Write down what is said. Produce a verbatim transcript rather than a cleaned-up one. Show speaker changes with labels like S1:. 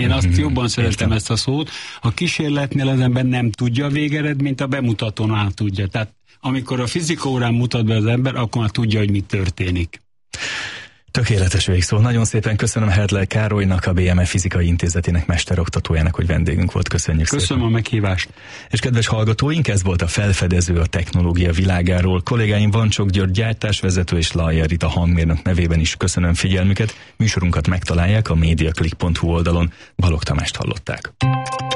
S1: Én azt jobban szeretem ezt a szót. A kísérletnél az ember nem tudja a végeredményt, a bemutatón tudja. Tehát amikor a fizika órán mutat be az ember, akkor már tudja, hogy mi történik.
S2: Tökéletes végszó. Nagyon szépen köszönöm Hertler Károlynak, a bé em e Fizikai Intézetének mesteroktatójának, hogy vendégünk volt. Köszönjük
S1: Köszönöm
S2: szépen.
S1: a meghívást.
S2: És kedves hallgatóink, ez volt a Felfedező a technológia világáról. Kollégáim Vancsok György gyártásvezető és Lajjár Rita hangmérnök nevében is köszönöm figyelmüket. Műsorunkat megtalálják a mediaclick pont hu oldalon. Balogh Tamást hallották.